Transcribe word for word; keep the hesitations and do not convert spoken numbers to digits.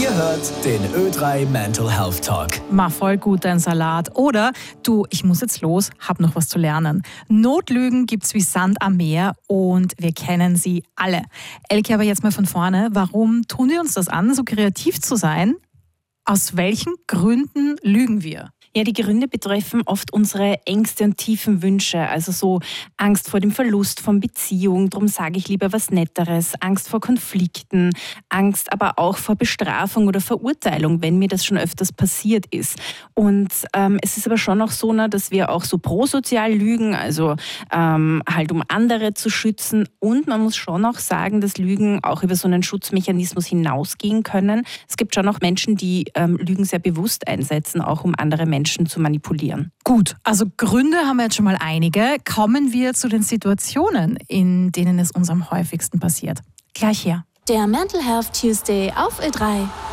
Ihr hört den Ö drei Mental Health Talk. Mach voll gut dein Salat. Oder du, ich muss jetzt los, hab noch was zu lernen. Notlügen gibt's wie Sand am Meer und wir kennen sie alle. Elke, aber jetzt mal von vorne. Warum tun wir uns das an, so kreativ zu sein? Aus welchen Gründen lügen wir? Ja, die Gründe betreffen oft unsere Ängste und tiefen Wünsche, also so Angst vor dem Verlust von Beziehung, darum sage ich lieber was Netteres, Angst vor Konflikten, Angst aber auch vor Bestrafung oder Verurteilung, wenn mir das schon öfters passiert ist. Und ähm, es ist aber schon auch so, ne, dass wir auch so prosozial lügen, also ähm, halt um andere zu schützen, und man muss schon auch sagen, dass Lügen auch über so einen Schutzmechanismus hinausgehen können. Es gibt schon auch Menschen, die ähm, Lügen sehr bewusst einsetzen, auch um andere Menschen Menschen zu manipulieren. Gut, also Gründe haben wir jetzt schon mal einige. Kommen wir zu den Situationen, in denen es uns am häufigsten passiert. Gleich her. Der Mental Health Tuesday auf Ö drei.